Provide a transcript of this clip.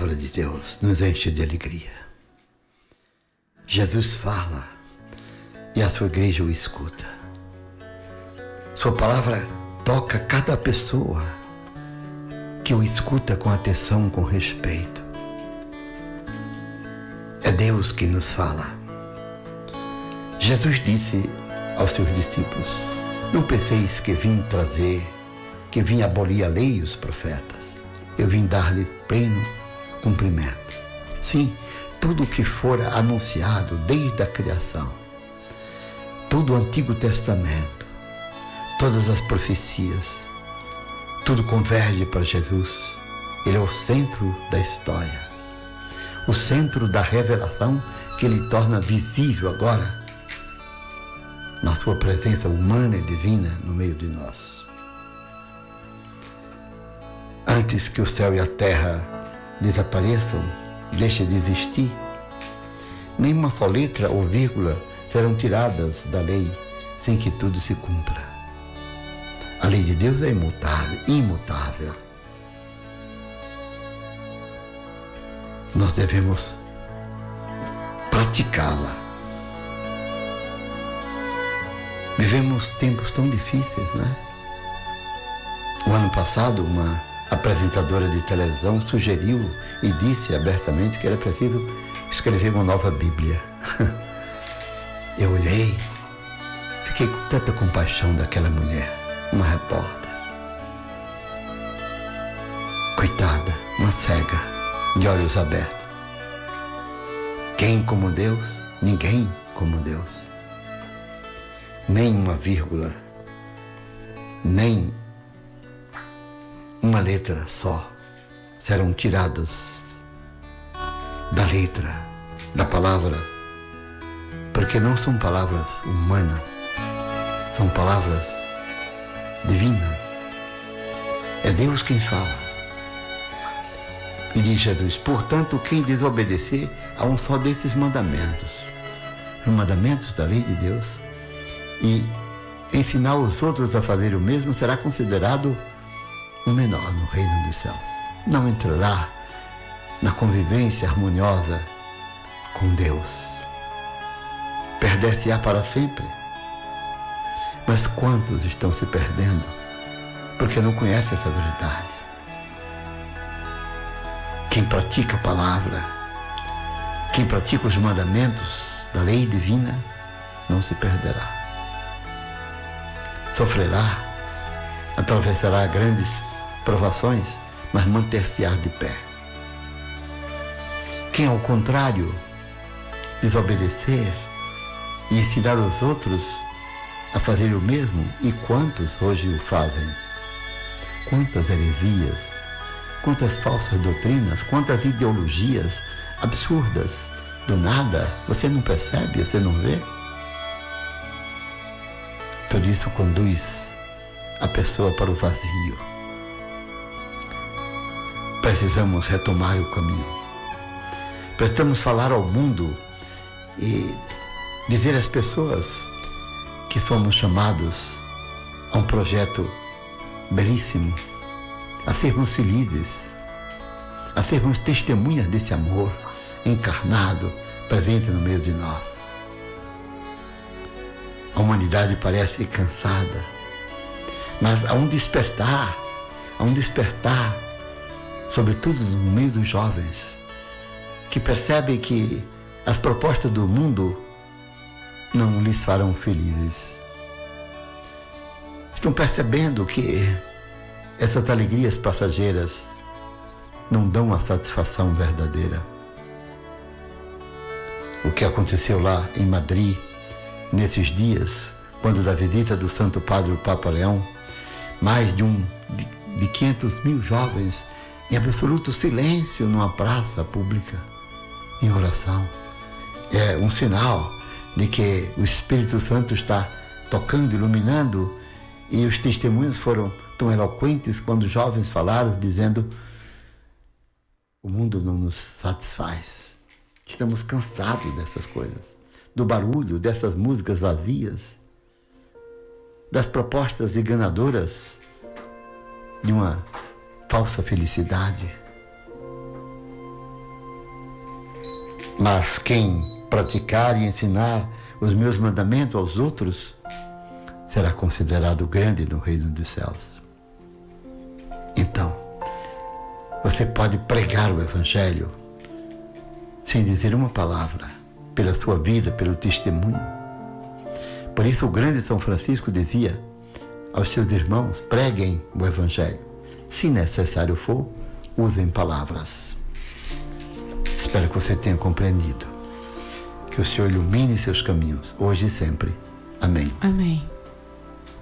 palavra de Deus nos enche de alegria. Jesus fala e a sua igreja o escuta. Sua palavra toca cada pessoa que o escuta com atenção, com respeito. É Deus que nos fala. Jesus disse aos seus discípulos: não penseis que vim trazer, que vim abolir a lei e os profetas. Eu vim dar-lhes pleno cumprimento. Sim, tudo o que fora anunciado desde a criação, todo o Antigo Testamento, todas as profecias, tudo converge para Jesus. Ele é o centro da história, o centro da revelação que Ele torna visível agora na sua presença humana e divina no meio de nós. Antes que o céu e a terra desapareçam, deixem de existir, nenhuma só letra ou vírgula serão tiradas da lei sem que tudo se cumpra. A lei de Deus é imutável, imutável. Nós devemos praticá-la. Vivemos tempos tão difíceis, né? O ano passado, uma apresentadora de televisão sugeriu e disse abertamente que era preciso escrever uma nova Bíblia. Eu olhei, fiquei com tanta compaixão daquela mulher, uma repórter. Coitada, uma cega, de olhos abertos. Quem como Deus? Ninguém como Deus. Nem uma vírgula, nem uma letra só serão tiradas da letra, da palavra, porque não são palavras humanas, são palavras divinas. É Deus quem fala. E diz Jesus: portanto, quem desobedecer a um só desses mandamentos, os mandamentos da lei de Deus, e ensinar os outros a fazer o mesmo, será considerado o menor no reino dos céus. Não entrará na convivência harmoniosa com Deus. Perder-se-á para sempre. Mas quantos estão se perdendo porque não conhecem essa verdade? Quem pratica a palavra, quem pratica os mandamentos da lei divina, não se perderá. Sofrerá, atravessará grandes provações, mas manter-se-á de pé. Quem, ao contrário, desobedecer e ensinar os outros a fazer o mesmo, e quantos hoje o fazem? Quantas heresias, quantas falsas doutrinas, quantas ideologias absurdas, do nada, você não percebe, você não vê? Tudo isso conduz a pessoa para o vazio. Precisamos retomar o caminho. Precisamos falar ao mundo e dizer às pessoas que somos chamados a um projeto belíssimo, a sermos felizes, a sermos testemunhas desse amor encarnado, presente no meio de nós. A humanidade parece cansada, mas há um despertar, sobretudo no meio dos jovens, que percebem que as propostas do mundo não lhes farão felizes. Estão percebendo que essas alegrias passageiras não dão a satisfação verdadeira. O que aconteceu lá em Madrid, nesses dias, quando da visita do Santo Padre o Papa Leão, mais de 500 mil jovens em absoluto silêncio numa praça pública, em oração. É um sinal de que o Espírito Santo está tocando, iluminando, e os testemunhos foram tão eloquentes quando os jovens falaram, dizendo: o mundo não nos satisfaz. Estamos cansados dessas coisas, do barulho, dessas músicas vazias, das propostas enganadoras de uma falsa felicidade. Mas quem praticar e ensinar os meus mandamentos aos outros será considerado grande no reino dos céus. Então, você pode pregar o Evangelho sem dizer uma palavra, pela sua vida, pelo testemunho. Por isso o grande São Francisco dizia aos seus irmãos: preguem o Evangelho. Se necessário for, usem palavras. Espero que você tenha compreendido. Que o Senhor ilumine seus caminhos, hoje e sempre. Amém. Amém.